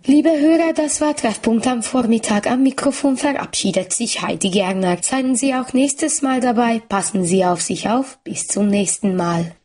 Liebe Hörer, das war Treffpunkt am Vormittag. Am Mikrofon verabschiedet sich Heidi Gerner. Seien Sie auch nächstes Mal dabei. Passen Sie auf sich auf. Bis zum nächsten Mal.